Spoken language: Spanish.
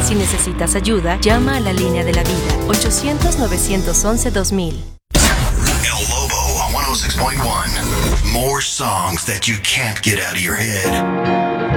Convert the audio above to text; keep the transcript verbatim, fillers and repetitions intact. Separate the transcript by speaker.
Speaker 1: Si necesitas ayuda, llama a la línea de la vida, ochocientos, novecientos once, dos mil.
Speaker 2: El Lobo on one oh six point one. More songs that you can't get out of your head.